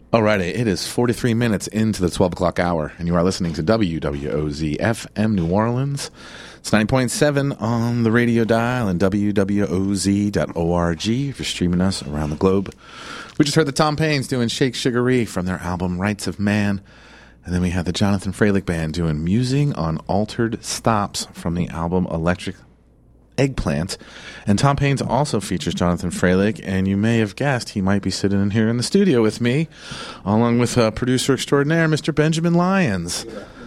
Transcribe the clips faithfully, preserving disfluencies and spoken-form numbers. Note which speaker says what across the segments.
Speaker 1: Alrighty, it is forty-three minutes into the twelve o'clock hour, and you are listening to W W O Z F M New Orleans. It's ninety point seven on the radio dial and W W O Z dot org if you're streaming us around the globe. We just heard the Tom Paines doing Shake Sugaree from their album Rights of Man. And then we had the Jonathan Fralick Band doing Musing on Altered Stops from the album Electric Eggplant. And Tom Paines also features Jonathan Fralick, and you may have guessed he might be sitting in here in the studio with me, along with uh, producer extraordinaire, Mister Benjamin Lyons.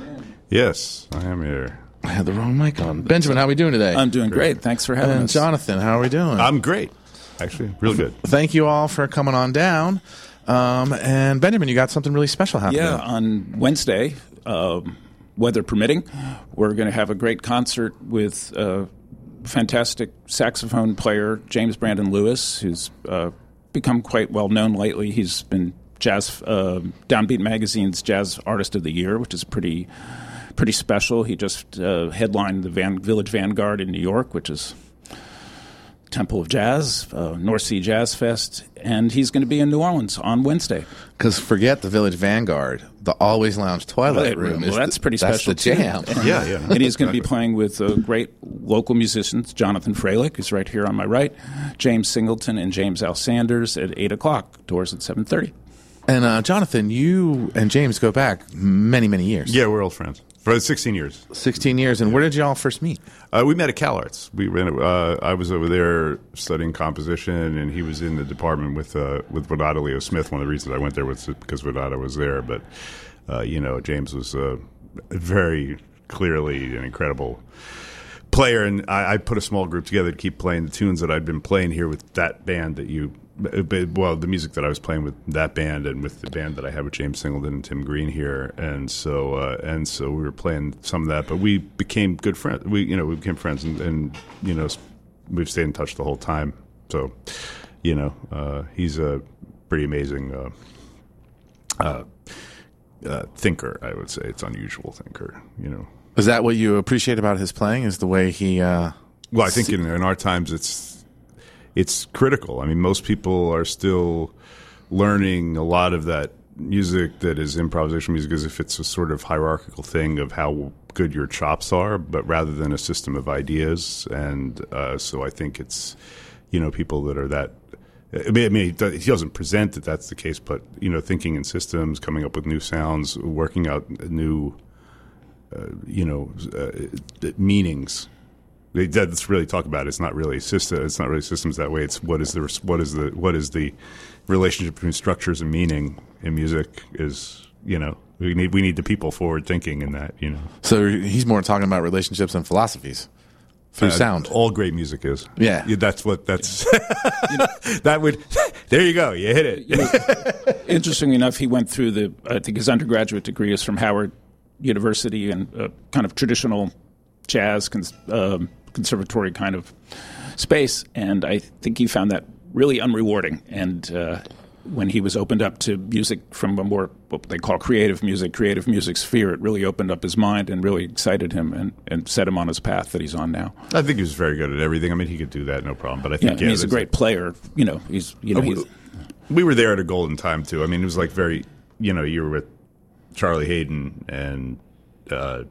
Speaker 2: Yes, I am here.
Speaker 1: I had the wrong mic on. Benjamin, how are we doing today?
Speaker 3: I'm doing great. great. Thanks for having
Speaker 1: and
Speaker 3: us.
Speaker 1: Jonathan, how are we doing?
Speaker 2: I'm great. Actually, real good.
Speaker 1: Thank you all for coming on down. Um, and Benjamin, you got something really special happening.
Speaker 3: Yeah, on Wednesday, um, weather permitting, we're going to have a great concert with uh, fantastic saxophone player James Brandon Lewis, who's uh, become quite well known lately. He's been Jazz uh, Downbeat Magazine's Jazz Artist of the Year, which is pretty pretty special. He just uh, headlined the Van- Village Vanguard in New York, which is Temple of Jazz, uh, North Sea Jazz Fest, and he's going to be in New Orleans on Wednesday.
Speaker 1: Because forget the Village Vanguard, the Always Lounge Twilight
Speaker 3: Room.
Speaker 1: Room.
Speaker 3: Well,
Speaker 1: is
Speaker 3: that's pretty
Speaker 1: the,
Speaker 3: special.
Speaker 1: That's the jam.
Speaker 3: And,
Speaker 2: yeah, yeah.
Speaker 3: And he's going to be playing with uh, great local musicians, Jonathan Fralick, who's right here on my right, James Singleton, and James Al Sanders at eight o'clock. Doors at seven thirty.
Speaker 1: And uh, Jonathan, you and James go back many, many years.
Speaker 2: Yeah, we're old friends. For sixteen years.
Speaker 1: sixteen years. And where did y'all first meet?
Speaker 2: Uh, we met at CalArts. We ran. Uh, I was over there studying composition, and he was in the department with uh, with Wadada Leo Smith. One of the reasons I went there was because Wadada was there. But, uh, you know, James was uh, very clearly an incredible player, and I, I put a small group together to keep playing the tunes that I'd been playing here with that band that you well, the music that I was playing with that band and with the band that I had with James Singleton and Tim Green here, and so uh, and so we were playing some of that. But we became good friends. We you know we became friends, and, and you know we've stayed in touch the whole time. So you know uh, he's a pretty amazing uh, uh, uh, thinker. I would say it's unusual thinker. You know,
Speaker 1: is that what you appreciate about his playing? Is the way he? Uh,
Speaker 2: well, I think in, in our times it's. It's critical. I mean, most people are still learning a lot of that music that is improvisational music as if it's a sort of hierarchical thing of how good your chops are, but rather than a system of ideas. And uh, so I think it's, you know, people that are that. I mean, I mean, he doesn't present that that's the case, but, you know, thinking in systems, coming up with new sounds, working out new, uh, you know, uh, meanings. Let's really talk about it. It's not really system. It's not really systems that way. It's what is the what is the what is the relationship between structures and meaning in music? Is you know we need we need the people forward thinking in that you know.
Speaker 1: So he's more talking about relationships and philosophies through
Speaker 2: uh,
Speaker 1: sound.
Speaker 2: All great music is.
Speaker 1: Yeah,
Speaker 2: yeah that's what that's. Yeah. That would. There you go. You hit it.
Speaker 3: You know, interestingly enough, he went through the. I think his undergraduate degree is from Howard University and uh, kind of traditional jazz. Cons- um, conservatory kind of space, and I think he found that really unrewarding. And uh, when he was opened up to music from a more what they call creative music, creative music sphere, it really opened up his mind and really excited him and, and set him on his path that he's on now.
Speaker 2: I think he was very good at everything. I mean, he could do that no problem. But I think
Speaker 3: yeah,
Speaker 2: yeah,
Speaker 3: he's a great player. You know, he's you know
Speaker 2: oh,
Speaker 3: he's.
Speaker 2: We were there at a golden time too. I mean, it was like very you know you were with Charlie Hayden and. Uh,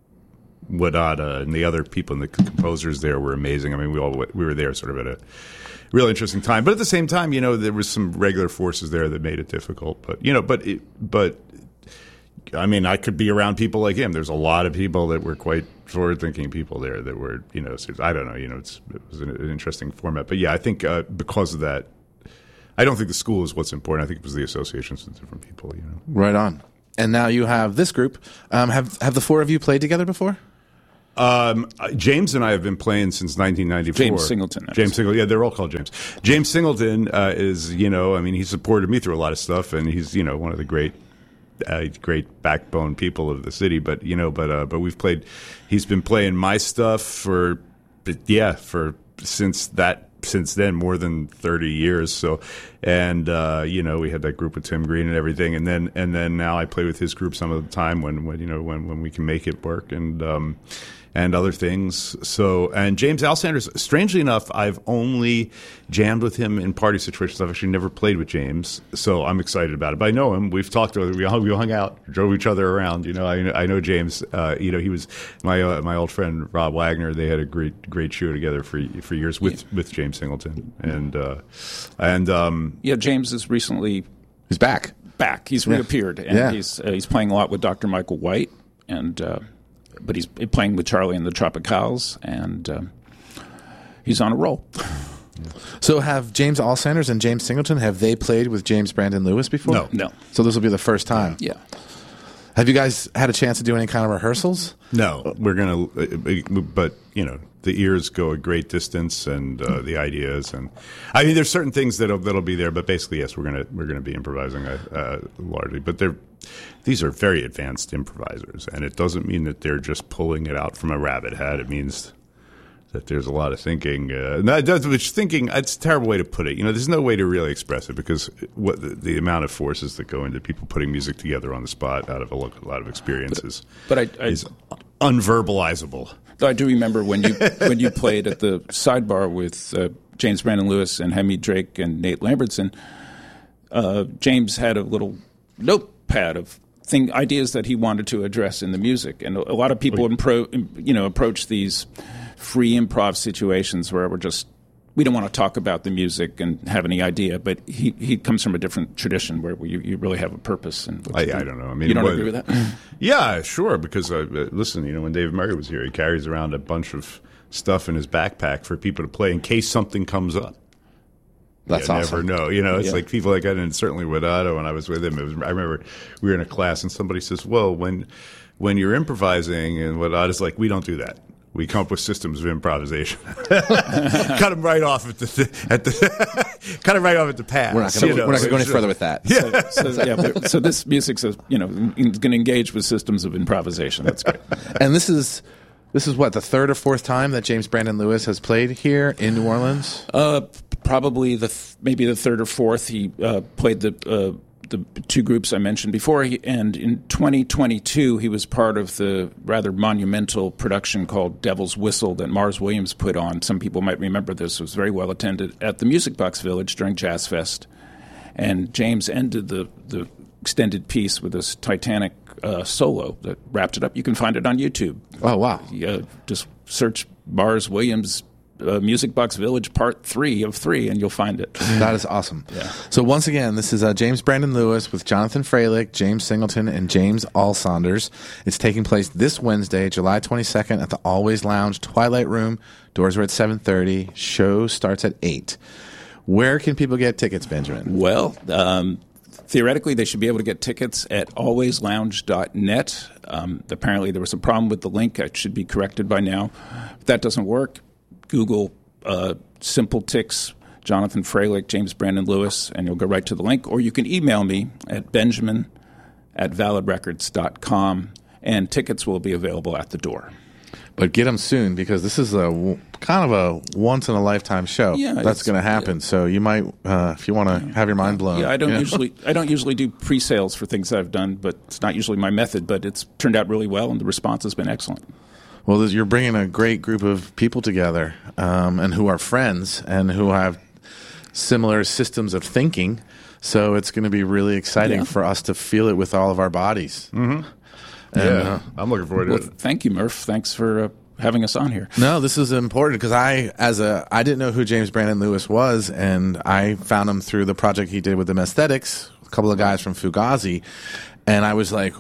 Speaker 2: Wadada and the other people and the composers there were amazing. I mean, we all we were there sort of at a real interesting time, but at the same time, you know, there was some regular forces there that made it difficult. But you know, but it, but I mean, I could be around people like him. There's a lot of people that were quite forward-thinking people there that were, you know, I don't know, you know, it's, it was an, an interesting format. But yeah, I think uh, because of that, I don't think the school is what's important. I think it was the associations with different people. You know,
Speaker 1: right on. And now you have this group. Um, have have the four of you played together before?
Speaker 2: Um, James and I have been playing since nineteen ninety-four.
Speaker 3: James Singleton.
Speaker 2: James Singleton. Yeah, they're all called James. James Singleton uh, is, you know, I mean, he supported me through a lot of stuff, and he's, you know, one of the great, uh, great backbone people of the city. But you know, but uh, but we've played. He's been playing my stuff for, yeah, for since that. Since then, more than thirty years. So, and uh, you know, we had that group with Tim Green and everything, and then and then now I play with his group some of the time when, when you know when, when we can make it work. And um, and other things. So, and James Al Sanders, strangely enough, I've only jammed with him in party situations. I've actually never played with James, so I'm excited about it. But I know him. We've talked to him. We hung, we hung out, drove each other around. You know, I, I know James. Uh, you know, he was my uh, my old friend Rob Wagner. They had a great great show together for for years with
Speaker 3: Yeah.
Speaker 2: with James Singleton, and uh, and um,
Speaker 3: Yeah, James is recently
Speaker 1: He's back.
Speaker 3: back. He's reappeared, and
Speaker 1: Yeah.
Speaker 3: he's uh, he's playing a lot with Doctor Michael White, and uh, but he's playing with Charlie and the Tropicals, and uh, he's on a roll.
Speaker 1: So have James Al Sanders and James Singleton, have they played with James Brandon Lewis before?
Speaker 2: No.
Speaker 3: No,
Speaker 1: So this will be the first time.
Speaker 3: yeah.
Speaker 1: Have you guys had a chance to do any kind of rehearsals?
Speaker 2: no, we're gonna, uh, but you know, the ears go a great distance, and uh, the ideas, and I mean, there's certain things that'll that'll be there, but basically, yes, we're gonna we're gonna be improvising uh, uh, largely. But they're these are very advanced improvisers, and it doesn't mean that they're just pulling it out from a rabbit hat. It means that there's a lot of thinking. Uh, not, that's- which thinking, it's a terrible way to put it. You know, there's no way to really express it because what the, the amount of forces that go into people putting music together on the spot out of a, lo- a lot of experiences
Speaker 3: But I, I,
Speaker 2: is unverbalizable.
Speaker 3: I do remember when you when you played at the Sidebar with uh, James Brandon Lewis and Hemi Drake and Nate Lambertson. Uh, James had a little notepad of thing ideas that he wanted to address in the music, and a, a lot of people impro, you know approach these free improv situations where we're just we don't want to talk about the music and have any idea, but he, he comes from a different tradition where you, you really have a purpose. And
Speaker 2: I, I don't know. I mean,
Speaker 3: you don't
Speaker 2: what-
Speaker 3: agree with that?
Speaker 2: Yeah, sure. Because uh, uh, listen, you know, when Dave Murray was here, he carries around a bunch of stuff in his backpack for people to play in case something comes up.
Speaker 1: That's
Speaker 2: you
Speaker 1: awesome.
Speaker 2: never know. You know, it's
Speaker 3: Yeah.
Speaker 2: like people like that, and certainly with Otto, when I was with him, it was, I remember we were in a class, and somebody says, "Well, when when you're improvising," and what Otto's like, "We don't do that. We come up with systems of improvisation." Cut him right off at the at the cut him right off at the pass.
Speaker 1: We're not going
Speaker 2: you know,
Speaker 1: to go any
Speaker 2: so-
Speaker 1: further with that.
Speaker 2: Yeah.
Speaker 3: So, yeah, but- so this music says, you know, going to engage with systems of improvisation. That's great.
Speaker 1: And this is this is what, the third or fourth time that James Brandon Lewis has played here in New Orleans?
Speaker 3: Uh, probably the th- maybe the third or fourth. He uh, played the uh, the two groups I mentioned before, he, and in twenty twenty-two he was part of the rather monumental production called Devil's Whistle that Mars Williams put on. Some people might remember this. It was very well attended at the Music Box Village during Jazz Fest, and James ended the the extended piece with this Titanic uh, solo that wrapped it up. You can find it on YouTube.
Speaker 1: Oh, wow.
Speaker 3: Uh, just search Mars Williams uh, Music Box Village Part Three of Three, and you'll find it.
Speaker 1: That is awesome.
Speaker 3: Yeah.
Speaker 1: So once again, this is uh, James Brandon Lewis with Jonathan Freilich, James Singleton, and James Al Saunders. It's taking place this Wednesday, July twenty-second, at the Always Lounge Twilight Room. Doors are at seven thirty. Show starts at eight. Where can people get tickets, Benjamin?
Speaker 3: Well, um, theoretically, they should be able to get tickets at always lounge dot net. Um, apparently, there was a problem with the link. It should be corrected by now. If that doesn't work, Google uh, Simple Tix, Jonathan Freilich, James Brandon Lewis, and you'll go right to the link. Or you can email me at benjamin at valid records dot com, and tickets will be available at the door.
Speaker 1: But get them soon, because this is a w- kind of a once-in-a-lifetime show
Speaker 3: Yeah,
Speaker 1: that's
Speaker 3: it's-
Speaker 1: going to happen. So you might, uh, if you want to have your mind blown.
Speaker 3: Yeah, I don't
Speaker 1: you know?
Speaker 3: usually I don't usually do pre-sales for things I've done, but it's not usually my method. But it's turned out really well, and the response has been excellent.
Speaker 1: Well, this- you're bringing a great group of people together, um, and who are friends and who have similar systems of thinking. So it's going to be really exciting
Speaker 3: Yeah.
Speaker 1: for us to feel it with all of our bodies. Mm-hmm.
Speaker 2: Yeah,
Speaker 1: uh,
Speaker 2: I'm looking forward to
Speaker 3: Well,
Speaker 2: it.
Speaker 3: thank you, Murph. Thanks for uh, having us on here.
Speaker 1: No, this is important because I, as a, I didn't know who James Brandon Lewis was, and I found him through the project he did with the Aesthetics, a couple of guys from Fugazi, and I was like,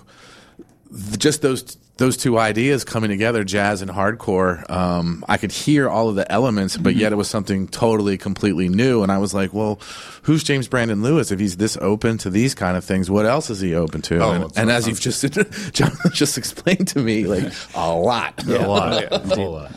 Speaker 1: th- just those those two ideas coming together, jazz and hardcore. Um, I could hear all of the elements, but yet it was something totally, completely new. And I was like, well, who's James Brandon Lewis? If he's this open to these kind of things, what else is he open to?
Speaker 2: Oh,
Speaker 1: and
Speaker 2: it's
Speaker 1: and
Speaker 2: not-
Speaker 1: as you've just John just explained to me, like a lot.
Speaker 2: A lot, a whole lot.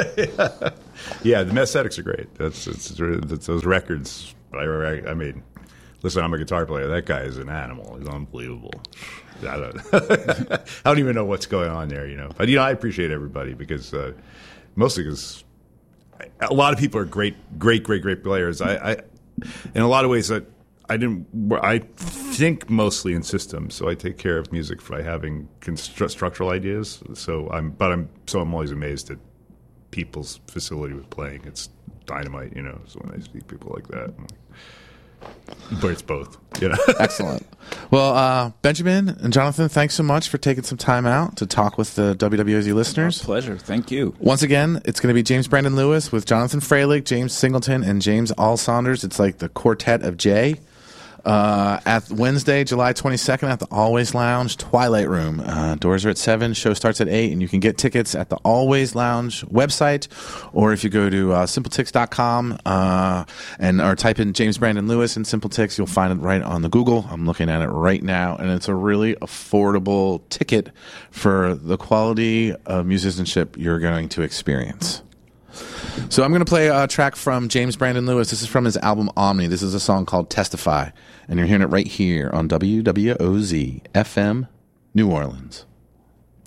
Speaker 2: Yeah, the aesthetics are great. That's, it's, it's those records. I, I, I mean, listen, I'm a guitar player. That guy is an animal. He's unbelievable. I don't, I don't even know what's going on there, you know. But you know, I appreciate everybody because uh, mostly because a lot of people are great, great, great, great players. I, I in a lot of ways, that I didn't. I think mostly in systems, so I take care of music by having constru- structural ideas. So I'm, but I'm, so I'm always amazed at people's facility with playing. It's dynamite, you know. So when I see people like that, I'm like, but it's both, you know.
Speaker 1: Excellent. Well, uh, Benjamin and Jonathan, thanks so much for taking some time out to talk with the W W O Z listeners.
Speaker 3: My pleasure. Thank you.
Speaker 1: Once again, it's going to be James Brandon Lewis with Jonathan Freilich, James Singleton, and James All Saunders. It's like the quartet of J. Uh, at Wednesday, July twenty-second at the Always Lounge Twilight Room. Uh, doors are at seven, show starts at eight, and you can get tickets at the Always Lounge website, or if you go to uh, simple tix dot com uh, and or type in James Brandon Lewis in SimpleTix, you'll find it right on the Google. I'm looking at it right now, and it's a really affordable ticket for the quality of musicianship you're going to experience. So I'm going to play a track from James Brandon Lewis. This is from his album Omni. This is a song called Testify, and you're hearing it right here on W W O Z F M New Orleans.